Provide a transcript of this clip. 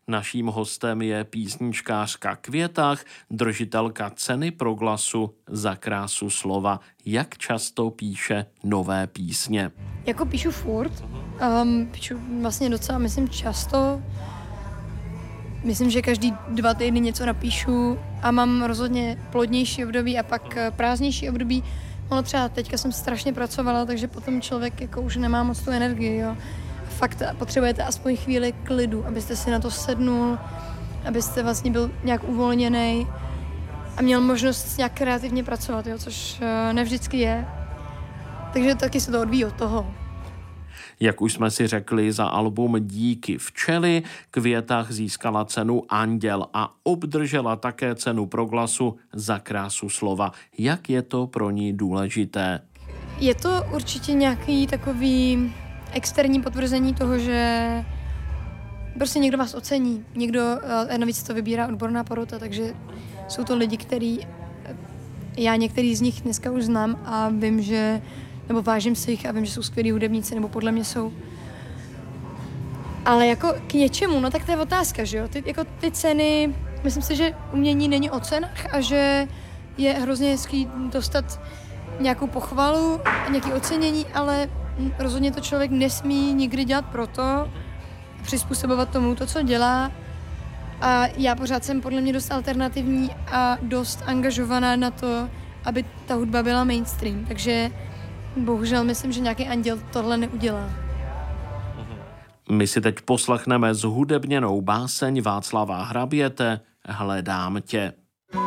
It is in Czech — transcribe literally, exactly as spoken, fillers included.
Naším hostem je písničkářka Květach, držitelka ceny Proglasu za krásu slova. Jak často píše nové písně? Jako píšu furt, um, píšu vlastně docela, myslím, často. Myslím, že každý dva týdny něco napíšu a mám rozhodně plodnější období a pak prázdnější období. Ono třeba teďka jsem strašně pracovala, takže potom člověk jako už nemá moc tu energii, jo. Fakt potřebujete aspoň chvíli klidu, abyste si na to sednul, abyste vlastně byl nějak uvolněný a měl možnost nějak kreativně pracovat, jo, což ne vždycky je. Takže taky se to odvíjí od toho. Jak už jsme si řekli, za album Díky včely Květach získala cenu Anděl a obdržela také cenu Proglasu za krásu slova. Jak je to pro ní důležité? Je to určitě nějaký takový externí potvrzení toho, že prostě někdo vás ocení. Někdo, a navíc to vybírá odborná porota, takže jsou to lidi, který já některý z nich dneska už znám a vím, že nebo vážím si jich a vím, že jsou skvělí hudebníci, nebo podle mě jsou. Ale jako k něčemu, no tak to je otázka, že jo? Ty, jako ty ceny, myslím si, že umění není o cenách a že je hrozně hezký dostat nějakou pochvalu a nějaké ocenění, ale rozhodně to člověk nesmí nikdy dělat proto, přizpůsobovat tomu to, co dělá. A já pořád jsem podle mě dost alternativní a dost angažovaná na to, aby ta hudba byla mainstream, takže bohužel myslím, že nějaký anděl tohle neudělá. My si teď poslechneme zhudebněnou báseň Václava Hraběte Hledám tě.